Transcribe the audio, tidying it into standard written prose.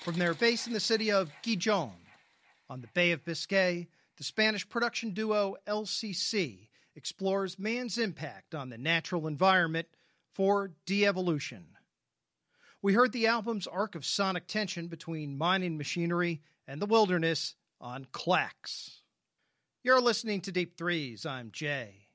From their base in the city of Gijón, on the Bay of Biscay, the Spanish production duo LCC explores man's impact on the natural environment for de-evolution. We heard the album's arc of sonic tension between mining machinery and the wilderness on Clax. You're listening to Deep Threes. I'm Jay.